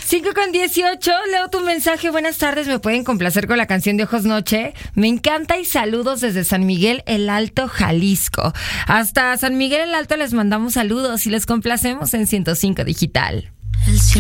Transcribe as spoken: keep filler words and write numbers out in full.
cinco con dieciocho, leo tu mensaje. Buenas tardes, me pueden complacer con la canción de Ojos Noche. Me encanta y saludos desde San Miguel el Alto, Jalisco. Hasta San Miguel el Alto les mandamos saludos y les complacemos en ciento cinco Digital.